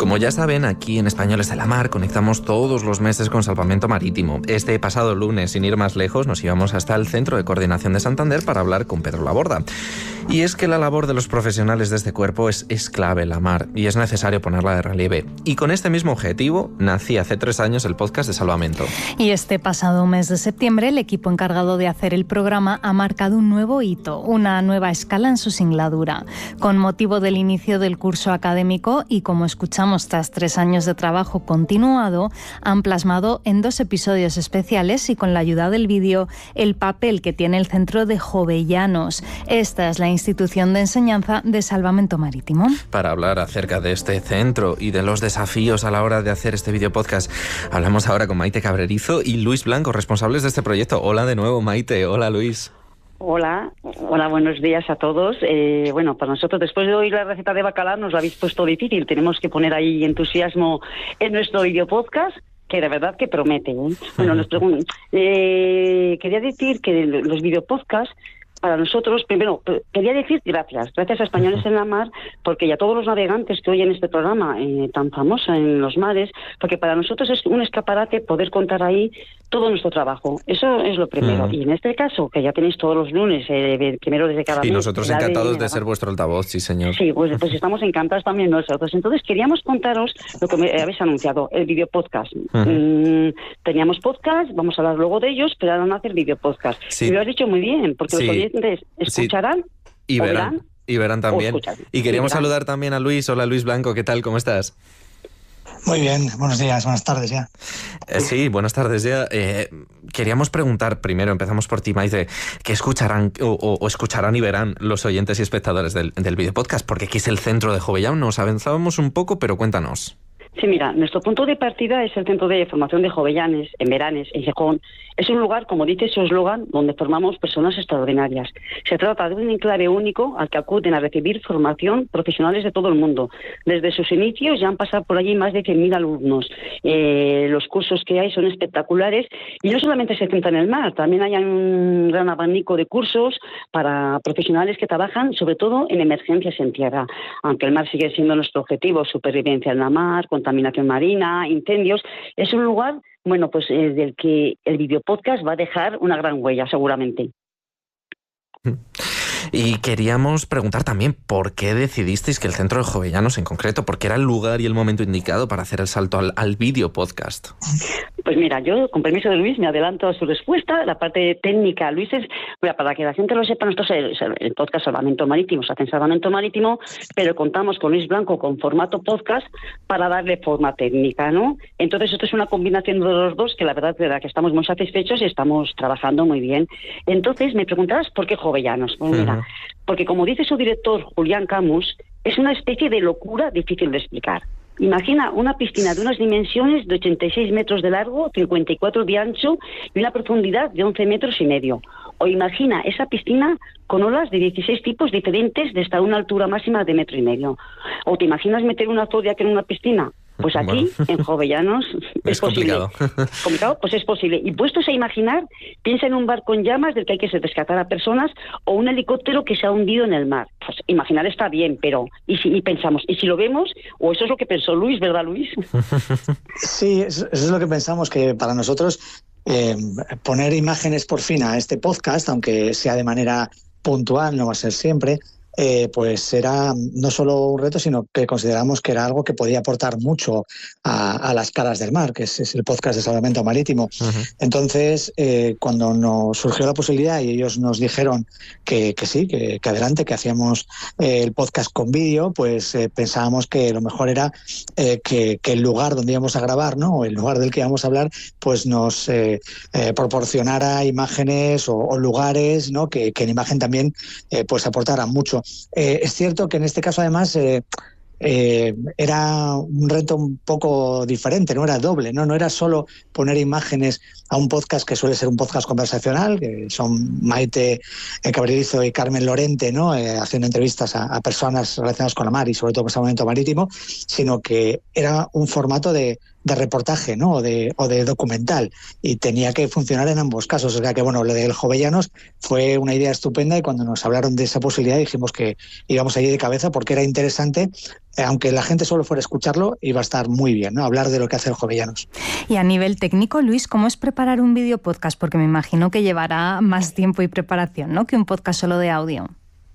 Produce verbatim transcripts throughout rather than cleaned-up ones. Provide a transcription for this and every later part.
Como ya saben, aquí en Españoles de la Mar conectamos todos los meses con Salvamento Marítimo. Este pasado lunes, sin ir más lejos, nos íbamos hasta el Centro de Coordinación de Santander para hablar con Pedro Laborda. Y es que la labor de los profesionales de este cuerpo es, es clave en la mar y es necesario ponerla de relieve. Y con este mismo objetivo nació hace tres años el podcast de Salvamento. Y este pasado mes de septiembre, el equipo encargado de hacer el programa ha marcado un nuevo hito, una nueva escala en su singladura. Con motivo del inicio del curso académico y como escuchamos tras tres años de trabajo continuado, han plasmado en dos episodios especiales y con la ayuda del vídeo el papel que tiene el Centro de Jovellanos. Esta es la institución de enseñanza de Salvamento Marítimo. Para hablar acerca de este centro y de los desafíos a la hora de hacer este video podcast, hablamos ahora con Maite Cabrerizo y Luis Blanco, responsables de este proyecto. Hola de nuevo, Maite. Hola, Luis. Hola, hola, buenos días a todos. Eh, bueno, para nosotros, después de oír la receta de bacalao, nos la habéis puesto difícil. Tenemos que poner ahí entusiasmo en nuestro video podcast, que de verdad que promete, ¿eh? Bueno, nos preguntan, eh, quería decir que los video podcasts, para nosotros, primero, quería decir gracias, gracias a Españoles en la Mar, porque y a todos los navegantes que oyen este programa eh, tan famoso en los mares, porque para nosotros es un escaparate poder contar ahí todo nuestro trabajo. Eso es lo primero. Mm. Y en este caso, que ya tenéis todos los lunes, eh, primero desde cada mes. Y nosotros encantados de, de ser vuestro altavoz, sí, señor. Sí, pues, pues estamos encantados también nosotros. Entonces, queríamos contaros lo que me habéis anunciado, el video podcast. Uh-huh. Mm, teníamos podcast, vamos a hablar luego de ellos, pero ahora van a hacer video podcast. Sí. Y lo has dicho muy bien, porque sí. los oyentes escucharán sí. y verán, verán y verán también. Y queríamos y verán. saludar también a Luis. Hola, Luis Blanco, ¿qué tal? ¿Cómo estás? Muy bien, buenos días, buenas tardes ya. Eh, sí, buenas tardes ya. Eh, queríamos preguntar primero, empezamos por ti, Maite, ¿qué escucharán o, o, o escucharán y verán los oyentes y espectadores del, del videopodcast? Porque aquí es el Centro de Jovellanos, nos avanzábamos un poco, pero cuéntanos. Sí, mira, nuestro punto de partida es el Centro de Formación de Jovellanes, en Veranes, en Gijón. Es un lugar, como dice su eslogan, donde formamos personas extraordinarias. Se trata de un enclave único al que acuden a recibir formación profesionales de todo el mundo. Desde sus inicios ya han pasado por allí más de cien mil alumnos. Eh, los cursos que hay son espectaculares y no solamente se centran en el mar, también hay un gran abanico de cursos para profesionales que trabajan sobre todo en emergencias en tierra. Aunque el mar sigue siendo nuestro objetivo, supervivencia en la mar, contaminación marina, incendios, es un lugar, bueno, pues eh, del que el videopodcast va a dejar una gran huella, seguramente. Y queríamos preguntar también por qué decidisteis que el Centro de Jovellanos en concreto, porque era el lugar y el momento indicado para hacer el salto al, al videopodcast. Pues mira, yo, con permiso de Luis, me adelanto a su respuesta. La parte técnica, Luis, es, mira, para que la gente lo sepa, nosotros el, el podcast Salvamento Marítimo, se hace en Salvamento Marítimo, pero contamos con Luis Blanco con formato podcast para darle forma técnica, ¿no? Entonces, esto es una combinación de los dos que la verdad es que estamos muy satisfechos y estamos trabajando muy bien. Entonces, me preguntarás por qué Jovellanos. Pues mira, uh-huh. porque como dice su director, Julián Camus, es una especie de locura difícil de explicar. Imagina una piscina de unas dimensiones de ochenta y seis metros de largo, cincuenta y cuatro de ancho y una profundidad de once metros y medio. O imagina esa piscina con olas de dieciséis tipos diferentes de hasta una altura máxima de metro y medio. O te imaginas meter una Zodiac en una piscina. Pues aquí, bueno. en Jovellanos, es, es posible. Complicado. ¿Complicado? Pues es posible. Y puestos a imaginar, piensa en un barco en llamas del que hay que rescatar a personas o un helicóptero que se ha hundido en el mar. Pues imaginar está bien, pero y si y pensamos, ¿y si lo vemos? O eso es lo que pensó Luis, ¿verdad, Luis? Sí, eso es lo que pensamos, que para nosotros eh, poner imágenes por fin a este podcast, aunque sea de manera puntual, no va a ser siempre, Eh, pues era no solo un reto, sino que consideramos que era algo que podía aportar mucho a, a las caras del mar, que es, es el podcast de Salvamento Marítimo. Uh-huh. Entonces, eh, cuando nos surgió la posibilidad y ellos nos dijeron que, que sí, que, que adelante, que hacíamos eh, el podcast con vídeo, pues eh, pensábamos que lo mejor era eh, que, que el lugar donde íbamos a grabar, ¿no?, o el lugar del que íbamos a hablar, pues nos eh, eh, proporcionara imágenes o, o lugares, ¿no?, que, que en imagen también eh, pues aportara mucho. Eh, es cierto que en este caso además eh, eh, era un reto un poco diferente, no era doble, no no era solo poner imágenes a un podcast que suele ser un podcast conversacional, que son Maite eh, Cabrerizo y Carmen Lorente, ¿no?, eh, haciendo entrevistas a, a personas relacionadas con la mar y sobre todo con Salvamento Marítimo, sino que era un formato de de reportaje, ¿no? O de, o de documental, y tenía que funcionar en ambos casos. O sea que, bueno, lo del Jovellanos fue una idea estupenda, y cuando nos hablaron de esa posibilidad dijimos que íbamos allí de cabeza porque era interesante. Aunque la gente solo fuera a escucharlo, iba a estar muy bien, ¿no? Hablar de lo que hace el Jovellanos. Y a nivel técnico, Luis, ¿cómo es preparar un vídeo podcast? Porque me imagino que llevará más tiempo y preparación, ¿no?, que un podcast solo de audio.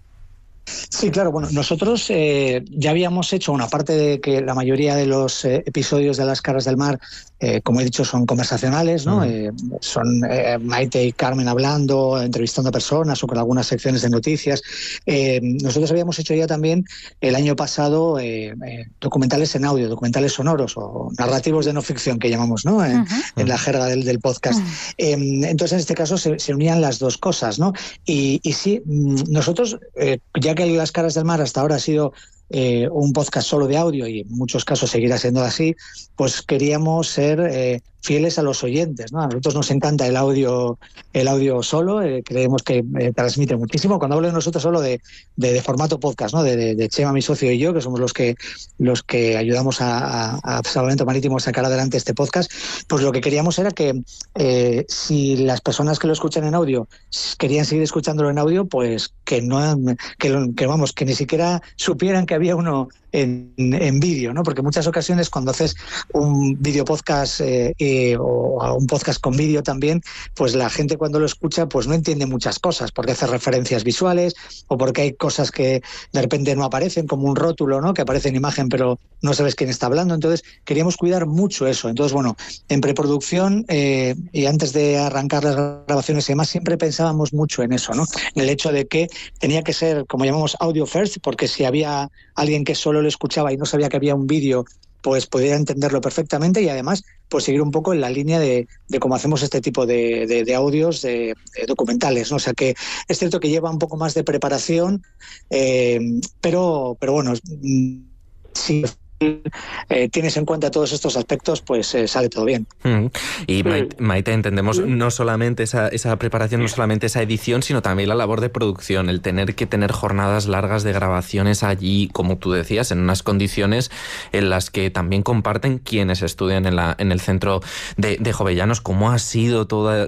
Sí, claro. Bueno, nosotros eh, ya habíamos hecho una parte de que la mayoría de los eh, episodios de Las Caras del Mar, eh, como he dicho, son conversacionales, ¿no? Uh-huh. Eh, son eh, Maite y Carmen hablando, entrevistando a personas o con algunas secciones de noticias. Eh, nosotros habíamos hecho ya también el año pasado eh, eh, documentales en audio, documentales sonoros o narrativos de no ficción que llamamos, ¿no? En, uh-huh. en la jerga del, del podcast. Uh-huh. Eh, entonces, en este caso se, se unían las dos cosas, ¿no? Y, y sí, nosotros eh, ya que Las Caras del Mar hasta ahora ha sido eh, un podcast solo de audio, y en muchos casos seguirá siendo así, pues queríamos ser eh, fieles a los oyentes, ¿no? A nosotros nos encanta el audio, el audio solo, eh, creemos que eh, transmite muchísimo. Cuando hablo de nosotros solo de, de, de formato podcast, ¿no? De, de, de Chema, mi socio, y yo, que somos los que los que ayudamos a, a, a Salvamento Marítimo a sacar adelante este podcast, pues lo que queríamos era que eh, si las personas que lo escuchan en audio querían seguir escuchándolo en audio, pues que no que, que vamos, que ni siquiera supieran que había uno en, en vídeo, ¿no? Porque en muchas ocasiones cuando haces un vídeo podcast eh, eh, o un podcast con vídeo también, pues la gente cuando lo escucha pues no entiende muchas cosas, porque hace referencias visuales o porque hay cosas que de repente no aparecen, como un rótulo, ¿no? Que aparece en imagen pero no sabes quién está hablando. Entonces queríamos cuidar mucho eso. Entonces, bueno, en preproducción eh, y antes de arrancar las grabaciones y demás, siempre pensábamos mucho en eso, ¿no? En el hecho de que tenía que ser, como llamamos, audio first, porque si había alguien que solo lo escuchaba y no sabía que había un vídeo, pues podría entenderlo perfectamente, y además pues seguir un poco en la línea de, de cómo hacemos este tipo de, de, de audios de, de documentales, ¿no? O sea que es cierto que lleva un poco más de preparación, eh, pero, pero bueno, sí. Eh, tienes en cuenta todos estos aspectos, pues eh, sale todo bien. Mm. Y Maite, Maite, entendemos no solamente esa, esa preparación, no solamente esa edición, sino también la labor de producción, el tener que tener jornadas largas de grabaciones allí, como tú decías, en unas condiciones en las que también comparten quienes estudian en, la, en el centro de, de Jovellanos. ¿Cómo ha sido toda